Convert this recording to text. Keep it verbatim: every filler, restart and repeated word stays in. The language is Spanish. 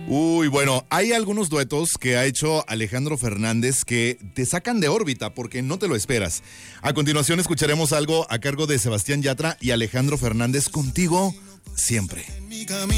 Uy, bueno, hay algunos duetos que ha hecho Alejandro Fernández que te sacan de órbita porque no te lo esperas. A continuación escucharemos algo a cargo de Sebastián Yatra y Alejandro Fernández, Contigo Siempre.